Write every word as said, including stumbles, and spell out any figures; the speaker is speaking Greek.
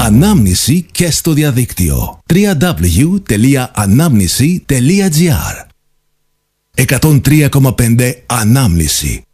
Ανάμνηση και στο διαδίκτυο. double-u double-u double-u τελεία ανάμνηση τελεία τζι άρ. εκατόν τρία κόμμα πέντε Ανάμνηση.